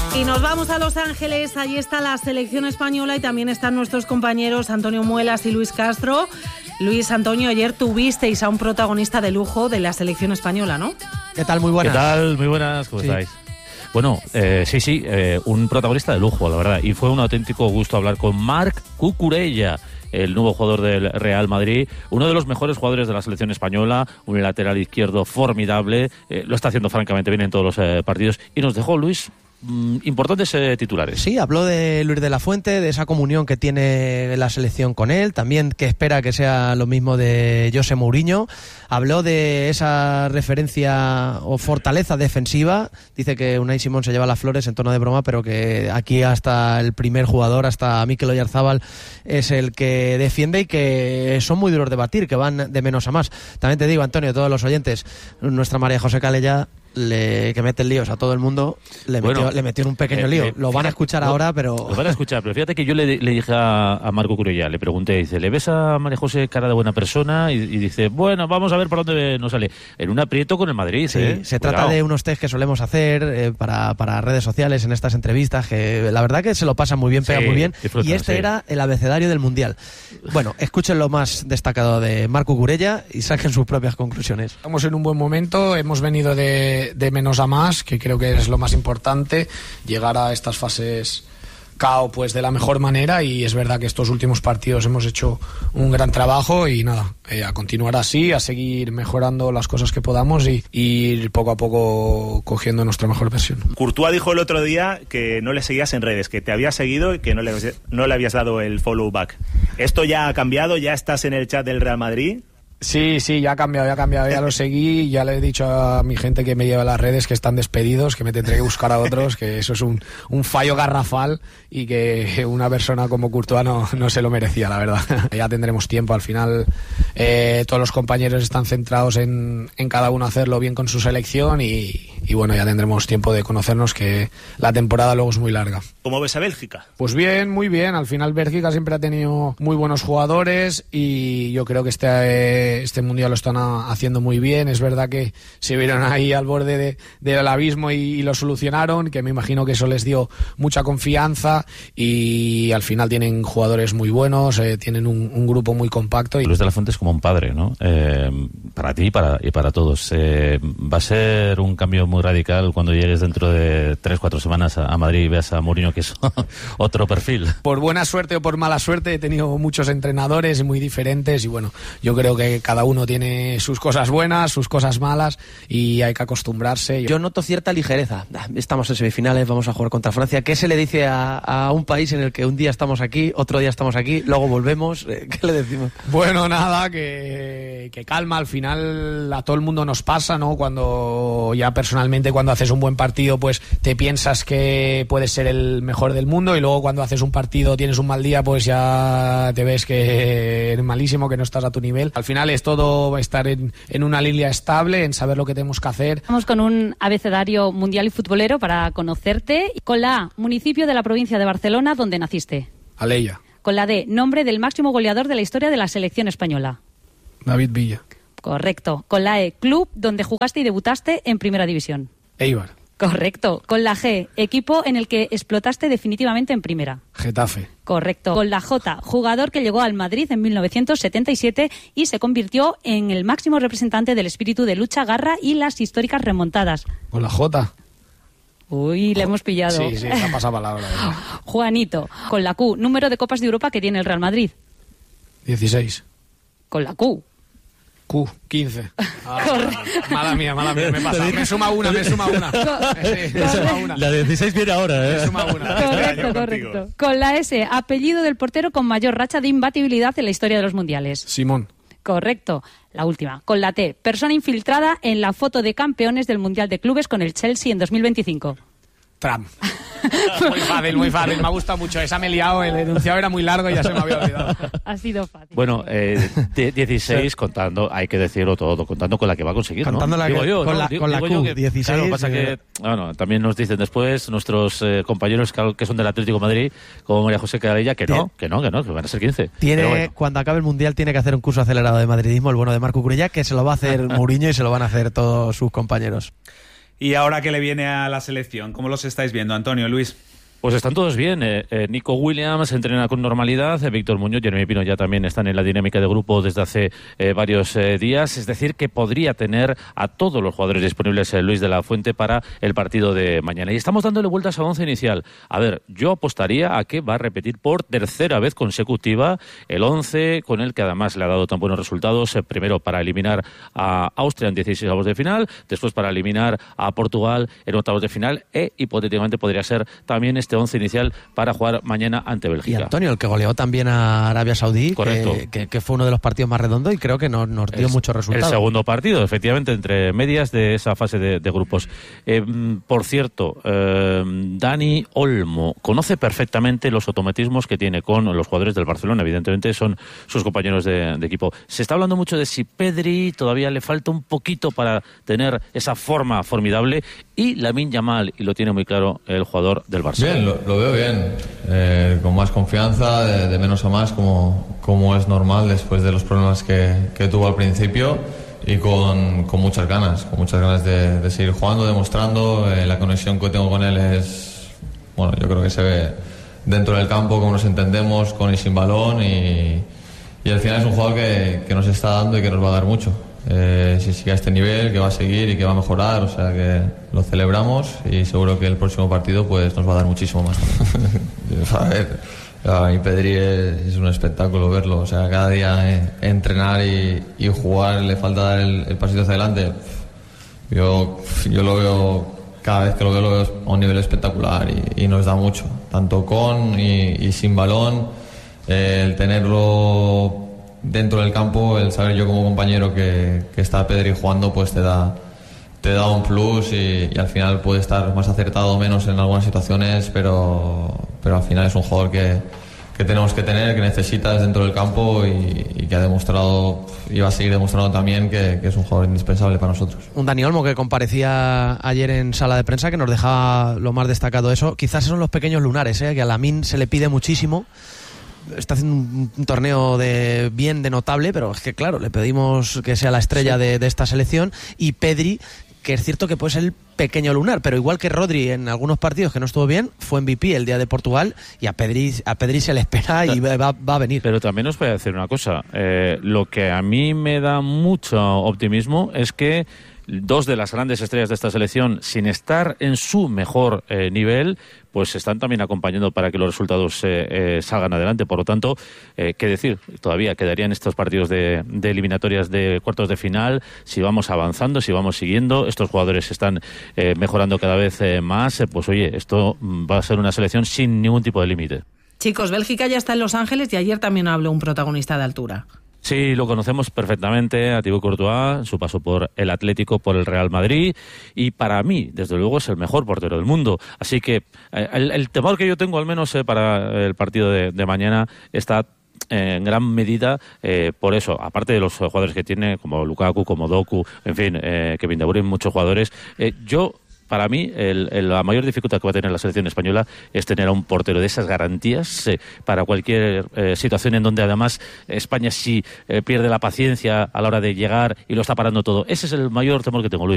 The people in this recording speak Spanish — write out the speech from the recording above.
Y nos vamos a Los Ángeles, allí está la selección española y también están nuestros compañeros Antonio Muelas y Luis Castro. Luis, Antonio, ayer tuvisteis a un protagonista de lujo de la selección española, ¿no? ¿Qué tal? Muy buenas. ¿Qué tal? Muy buenas, ¿cómo estáis? Bueno, sí, un protagonista de lujo, la verdad. Y fue un auténtico gusto hablar con Marc Cucurella, el nuevo jugador del Real Madrid, uno de los mejores jugadores de la selección española, un lateral izquierdo formidable, lo está haciendo francamente bien en todos los partidos. Y nos dejó, Luis, importantes titulares. Sí, habló de Luis de la Fuente, de esa comunión que tiene la selección con él, también que espera que sea lo mismo de José Mourinho. Habló de esa referencia o fortaleza defensiva. Dice que Unai Simón se lleva las flores en tono de broma, pero que aquí hasta el primer jugador, hasta Mikel Oyarzabal, es el que defiende y que son muy duros de batir, que van de menos a más. También te digo, Antonio, todos los oyentes, nuestra María José Calella, que mete líos a todo el mundo, le metió en un pequeño lío. Lo van a escuchar ahora, pero... Lo van a escuchar, pero fíjate que yo le dije a Marco Cucurella, le pregunté, dice, ¿le ves a María José cara de buena persona? Y dice, bueno, vamos a ver por dónde nos sale. En un aprieto con el Madrid, sí, se trata de unos test que solemos hacer para redes sociales en estas entrevistas, que la verdad que se lo pasan muy bien, pega muy bien, y era el abecedario del Mundial. Bueno, escuchen lo más destacado de Marco Cucurella y saquen sus propias conclusiones. Estamos en un buen momento, hemos venido de menos a más, que creo que es lo más importante, llegar a estas fases KO pues de la mejor manera, y es verdad que estos últimos partidos hemos hecho un gran trabajo y nada, a continuar así, a seguir mejorando las cosas que podamos y ir poco a poco cogiendo nuestra mejor versión. Courtois dijo el otro día que no le seguías en redes, que te había seguido y que no le habías dado el follow back. ¿Esto ya ha cambiado? ¿Ya estás en el chat del Real Madrid? Sí, ya ha cambiado, ya lo seguí, ya le he dicho a mi gente que me lleva a las redes que están despedidos, que me tendré que buscar a otros, que eso es un fallo garrafal y que una persona como Courtois no se lo merecía, la verdad. Ya tendremos tiempo, al final todos los compañeros están centrados en cada uno hacerlo bien con su selección y bueno, ya tendremos tiempo de conocernos, que la temporada luego es muy larga. ¿Cómo ves a Bélgica? Pues bien, muy bien, al final Bélgica siempre ha tenido muy buenos jugadores y yo creo que este mundial lo están haciendo muy bien. Es verdad que se vieron ahí al borde del abismo y lo solucionaron, que me imagino que eso les dio mucha confianza y al final tienen jugadores muy buenos, tienen un grupo muy compacto. Luis de la Fuente es como un padre, ¿no? Para ti y para todos. Va a ser un cambio muy radical cuando llegues dentro de 3-4 semanas a Madrid y veas a Mourinho, que es otro perfil. Por buena suerte o por mala suerte he tenido muchos entrenadores muy diferentes y bueno, yo creo que cada uno tiene sus cosas buenas, sus cosas malas y hay que acostumbrarse. Yo noto cierta ligereza. Estamos en semifinales, vamos a jugar contra Francia. ¿Qué se le dice a un país en el que un día estamos aquí, otro día estamos aquí, luego volvemos? ¿Qué le decimos? Bueno, nada, que calma. Al final a todo el mundo nos pasa, ¿no? Cuando ya personalmente, cuando haces un buen partido, pues te piensas que puedes ser el mejor del mundo y luego cuando haces un partido, tienes un mal día, pues ya te ves que eres malísimo, que no estás a tu nivel. Al final es todo estar en una línea estable, en saber lo que tenemos que hacer. Vamos con un abecedario mundial y futbolero para conocerte. Con la A, municipio de la provincia de Barcelona, donde naciste. Alella. Con la D, nombre del máximo goleador de la historia de la selección española. David Villa. Correcto. Con la E, club donde jugaste y debutaste en Primera División. Eibar. Correcto. Con la G, equipo en el que explotaste definitivamente en Primera. Getafe. Correcto. Con la J, jugador que llegó al Madrid en 1977 y se convirtió en el máximo representante del espíritu de lucha, garra y las históricas remontadas. Con la J. Uy, le hemos pillado. Sí, se ha pasado palabra. Juanito. Con la Q, número de Copas de Europa que tiene el Real Madrid. 16. Con la Q. 15. Mala mía, me pasa. Me suma una. La 16 viene ahora, ¿eh? Me suma una. Correcto. Con la S, apellido del portero con mayor racha de imbatibilidad en la historia de los mundiales. Simón. Correcto. La última. Con la T, persona infiltrada en la foto de campeones del Mundial de Clubes con el Chelsea en 2025. Trump. Muy fácil. Me ha gustado mucho. Esa me he liado. El enunciado era muy largo y ya se me había olvidado. Ha sido fácil. Bueno, 16 contando, hay que decirlo todo, contando con la que va a conseguir, ¿no? Contando con la Q, 16. Claro, pasa que, bueno, también nos dicen después nuestros compañeros que son del Atlético de Madrid, como María José Calella, que van a ser 15. Bueno. Cuando acabe el Mundial tiene que hacer un curso acelerado de madridismo, el bueno de Marco Cucurella, que se lo va a hacer Mourinho y se lo van a hacer todos sus compañeros. Y ahora que le viene a la selección, ¿cómo los estáis viendo, Antonio, Luis? Pues están todos bien. Nico Williams entrena con normalidad. Víctor Muñoz, Jeremy Pino ya también están en la dinámica de grupo desde hace varios días. Es decir, que podría tener a todos los jugadores disponibles Luis de la Fuente para el partido de mañana. Y estamos dándole vueltas al 11 inicial. A ver, yo apostaría a que va a repetir por tercera vez consecutiva el 11 con el que además le ha dado tan buenos resultados. Primero para eliminar a Austria en 16avos de final, después para eliminar a Portugal en octavos de final e hipotéticamente podría ser también este 11 inicial para jugar mañana ante Bélgica. Y Antonio, el que goleó también a Arabia Saudí, que fue uno de los partidos más redondos y creo que nos dio muchos resultados. El segundo partido, efectivamente, entre medias de esa fase de grupos. Por cierto, Dani Olmo conoce perfectamente los automatismos que tiene con los jugadores del Barcelona, evidentemente son sus compañeros de equipo. Se está hablando mucho de si Pedri todavía le falta un poquito para tener esa forma formidable y Lamine Yamal, y lo tiene muy claro el jugador del Barcelona. Bien, lo veo bien, con más confianza, de menos a más, como es normal después de los problemas que tuvo al principio y con muchas ganas de seguir jugando, demostrando. La conexión que tengo con él es, bueno, yo creo que se ve dentro del campo, cómo nos entendemos con y sin balón y al final es un jugador que nos está dando y que nos va a dar mucho. Si sigue a este nivel, que va a seguir y que va a mejorar, o sea que lo celebramos y seguro que el próximo partido pues nos va a dar muchísimo más. A ver, a mí Pedri es un espectáculo verlo, o sea, cada día entrenar y jugar le falta dar el pasito hacia adelante. Yo lo veo, cada vez que lo veo a un nivel espectacular y nos da mucho, tanto con y sin balón, el tenerlo dentro del campo, el saber yo como compañero que está Pedri jugando, pues te da un plus y al final puede estar más acertado o menos en algunas situaciones, pero al final es un jugador que tenemos que tener, que necesitas dentro del campo y que ha demostrado y va a seguir demostrando también que es un jugador indispensable para nosotros. Un Dani Olmo que comparecía ayer en sala de prensa, que nos dejaba lo más destacado de eso. Quizás son los pequeños lunares, que a Lamine se le pide muchísimo. Está haciendo un torneo de notable, pero es que claro, le pedimos que sea la estrella de esta selección. Y Pedri, que es cierto que puede ser el pequeño lunar, pero igual que Rodri en algunos partidos que no estuvo bien, fue MVP el día de Portugal y a Pedri se le espera y va a venir. Pero también os voy a decir una cosa, lo que a mí me da mucho optimismo es que dos de las grandes estrellas de esta selección, sin estar en su mejor nivel, pues están también acompañando para que los resultados salgan adelante. Por lo tanto, qué decir, todavía quedarían estos partidos de eliminatorias de cuartos de final. Si vamos avanzando, si vamos siguiendo, estos jugadores están mejorando cada vez más, pues oye, esto va a ser una selección sin ningún tipo de límite. Chicos, Bélgica ya está en Los Ángeles y ayer también habló un protagonista de altura. Sí, lo conocemos perfectamente, a Thibaut Courtois, su paso por el Atlético, por el Real Madrid, y para mí, desde luego, es el mejor portero del mundo. Así que el temor que yo tengo, al menos para el partido de mañana, está en gran medida por eso, aparte de los jugadores que tiene, como Lukaku, como Doku, en fin, Kevin De Bruyne, muchos jugadores. Para mí, la mayor dificultad que va a tener la selección española es tener a un portero de esas garantías para cualquier situación en donde además España sí pierde la paciencia a la hora de llegar y lo está parando todo. Ese es el mayor temor que tengo, Luis.